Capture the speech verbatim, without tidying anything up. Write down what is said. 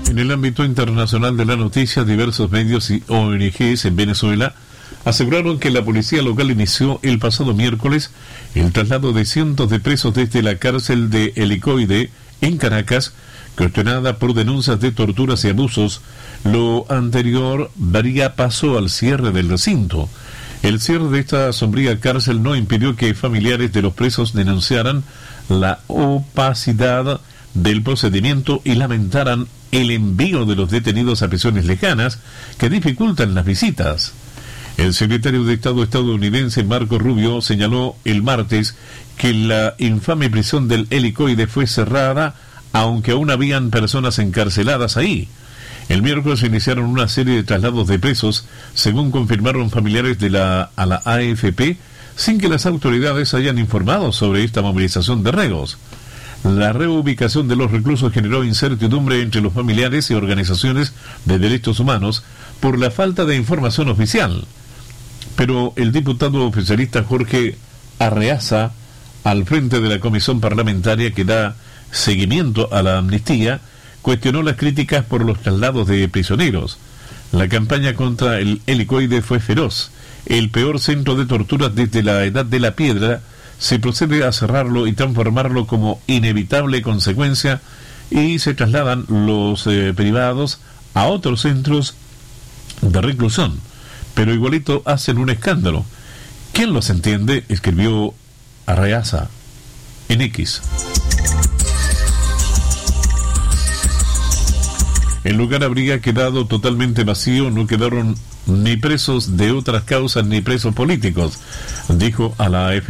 En el ámbito internacional de la noticia, diversos medios y O N Ges en Venezuela aseguraron que la policía local inició el pasado miércoles el traslado de cientos de presos desde la cárcel de Helicoide en Caracas, cuestionada por denuncias de torturas y abusos. Lo anterior daría paso al cierre del recinto. El cierre de esta sombría cárcel no impidió que familiares de los presos denunciaran la opacidad del procedimiento y lamentaran el envío de los detenidos a prisiones lejanas que dificultan las visitas. El secretario de Estado estadounidense Marco Rubio señaló el martes que la infame prisión del Helicoide fue cerrada, aunque aún habían personas encarceladas ahí. El miércoles se iniciaron una serie de traslados de presos, según confirmaron familiares de la a la A F P, sin que las autoridades hayan informado sobre esta movilización de reos. La reubicación de los reclusos generó incertidumbre entre los familiares y organizaciones de derechos humanos por la falta de información oficial. Pero el diputado oficialista Jorge Arreaza, al frente de la comisión parlamentaria que da seguimiento a la amnistía, cuestionó las críticas por los traslados de prisioneros. La campaña contra el Helicoide fue feroz. El peor centro de torturas desde la Edad de la Piedra se procede a cerrarlo y transformarlo como inevitable consecuencia, y se trasladan los eh, privados a otros centros de reclusión. Pero igualito hacen un escándalo. ¿Quién los entiende?, escribió Arreaza en X. El lugar habría quedado totalmente vacío, no quedaron ni presos de otras causas ni presos políticos, dijo a la A F P.